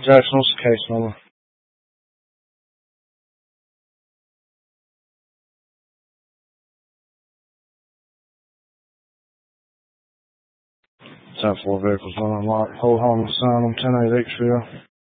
Jackson, what's the case number? 10-4 vehicles unlocked. Hold on, sign on 10-8 Hicksville.